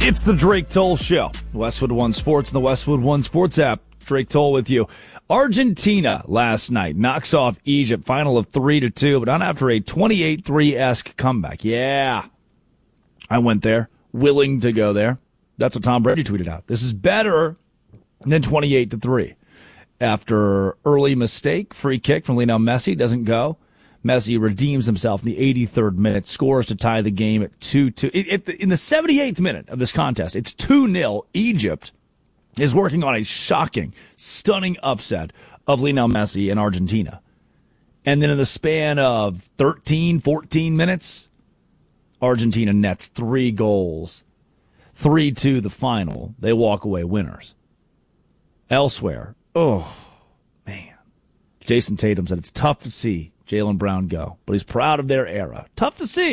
It's the Drake Toll Show. Westwood One Sports and the Westwood One Sports app. Drake Toll with you. Argentina last night knocks off Egypt, final of 3-2, but not after a 28-3-esque comeback. Yeah, I went there, willing to go there. That's what Tom Brady tweeted out. This is better than 28-3. After early mistake, free kick from Lionel Messi, doesn't go. Messi redeems himself in the 83rd minute, scores to tie the game at 2-2. In the 78th minute of this contest, it's 2-0. Egypt is working on a shocking, stunning upset of Lionel Messi in Argentina. And then in the span of 13, 14 minutes, Argentina nets 3 goals. 3-2 the final. They walk away winners. Elsewhere, oh, man. Jason Tatum said it's tough to see Jaylen Brown go, but he's proud of their era. Tough to see.